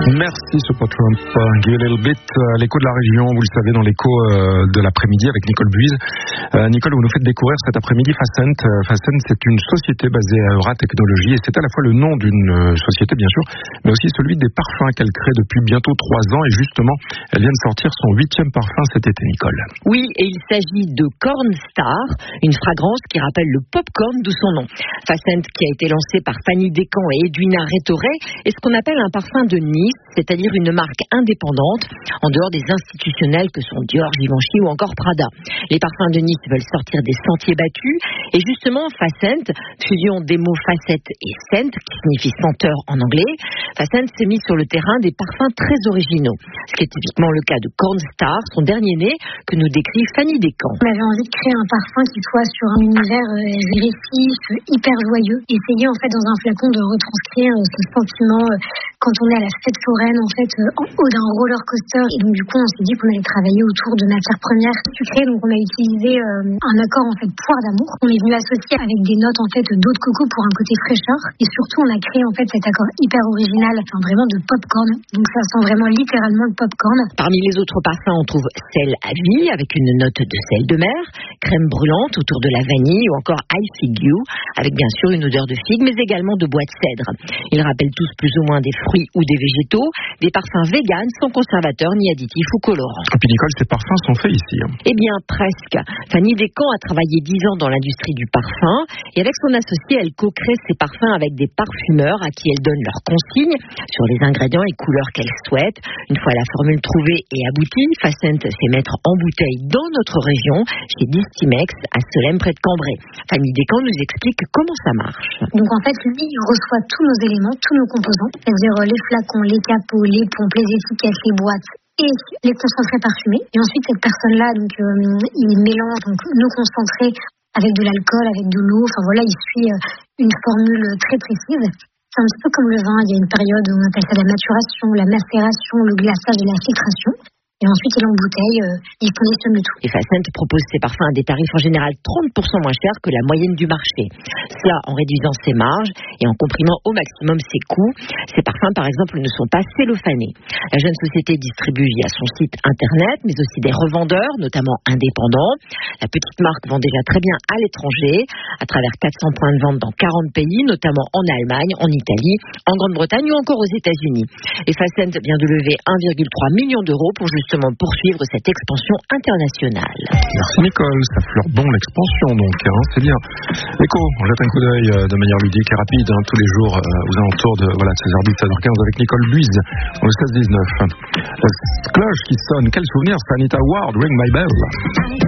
Merci Super Trump. Give a little bit. L'écho de la région, vous le savez, dans l'écho de l'après-midi avec Nicole Buise. Nicole, vous nous faites découvrir cet après-midi Facent. Facent, c'est une société basée à Eura Technologies et c'est à la fois le nom d'une société, bien sûr, mais aussi celui des parfums qu'elle crée depuis bientôt 3 ans. Et justement, elle vient de sortir son 8e parfum cet été, Nicole. Oui, et il s'agit de Corn Star, une fragrance qui rappelle le popcorn, d'où son nom. Facent, qui a été lancé par Fanny Descamps et Edwina Rétoré, est ce qu'on appelle un parfum de niche, c'est-à-dire une marque indépendante, en dehors des institutionnels que sont Dior, Givenchy ou encore Prada. Les parfums de Nice veulent sortir des sentiers battus, et justement, Facent, fusion des mots facette et scent, qui signifie senteur en anglais, Facent s'est mis sur le terrain des parfums très originaux, ce qui est typiquement le cas de Corn Star, son dernier né, que nous décrit Fanny Descamps. On avait envie de créer un parfum qui soit sur un univers récif, hyper joyeux, essayer en fait dans un flacon de retranscrire ce sentiment quand on est à la fête foraine en fait en haut d'un roller coaster, et donc du coup on s'est dit qu'on allait travailler autour de matières premières sucrées, donc on a utilisé un accord en fait poire d'amour. On est venu associer avec des notes en fait d'eau de coco pour un côté fraîcheur, et surtout on a créé en fait cet accord hyper original, enfin vraiment de popcorn, donc ça sent vraiment littéralement le popcorn. Parmi les autres parfums, on trouve sel à vie avec une note de sel de mer, crème brûlante autour de la vanille ou encore I Fig You avec bien sûr une odeur de figue mais également de bois de cèdre. Ils rappellent tous plus ou moins des fruits ou des végétaux, des parfums véganes sans conservateurs ni additifs ou colorants. Et puis Nicole, ces parfums sont faits ici. Eh bien presque. Fanny Descamps a travaillé 10 ans dans l'industrie du parfum et avec son associé, elle co-crée ses parfums avec des parfumeurs à qui elle donne leurs consignes sur les ingrédients et couleurs qu'elle souhaite. Une fois la formule trouvée et aboutie, Facent fait mettre en bouteille dans notre région chez Distimex à Solesmes près de Cambrai. Fanny Descamps nous explique comment ça marche. Donc en fait, lui, il reçoit tous nos éléments, tous nos composants, c'est-à-dire les flacons, les capots, les pompes, les étiquettes, les boîtes et les concentrés parfumés. Et ensuite, cette personne-là, donc, il mélange donc nos concentrés avec de l'alcool, avec de l'eau. Enfin voilà, il suit une formule très précise. C'est un petit peu comme le vin. Il y a une période où on appelle ça la maturation, la macération, le glaçage et la filtration. Et ensuite, il embouteille, il conditionne le tout. Et Facent propose ses parfums à des tarifs en général 30% moins chers que la moyenne du marché. Cela en réduisant ses marges et en comprimant au maximum ses coûts. Ces parfums, par exemple, ne sont pas cellophanés. La jeune société distribue via son site internet, mais aussi des revendeurs, notamment indépendants. La petite marque vend déjà très bien à l'étranger, à travers 400 points de vente dans 40 pays, notamment en Allemagne, en Italie, en Grande-Bretagne ou encore aux États-Unis. Et Facent vient de lever 1,3 million d'euros pour justement poursuivre cette expansion internationale. Merci Nicole, ça fleure bon l'expansion donc, c'est bien. Écho, on jette un coup d'œil de manière ludique et rapide tous les jours aux alentours de 16h10, 16h15 avec Nicole Buise dans le 16-19. La cloche qui sonne, quel souvenir, c'est Anita Ward, Ring My Bell.